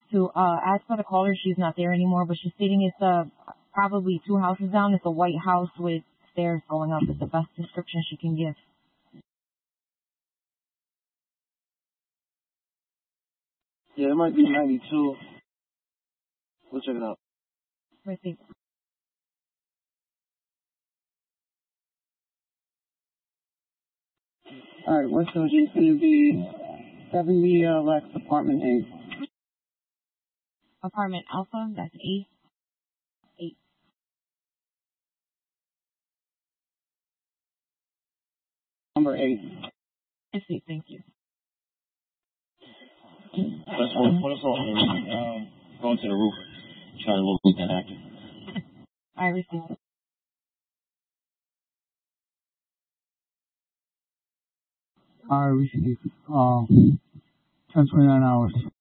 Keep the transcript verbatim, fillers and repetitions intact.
to uh ask for the caller. She's not there anymore, but she's stating it's uh probably two houses down. It's a white house with stairs going up. Is the best description she can give. Yeah, it might be ninety-two. We'll check it out. Receive. All right, what's the G's going to be? seventy uh, Lex, apartment eight. Apartment Alpha, that's eight. Eight. Number eight. I see, thank you. Let's hold, put us on. Um, going to the roof. Try to locate that actor. I received. All right, we should uh, ten twenty-nine hours.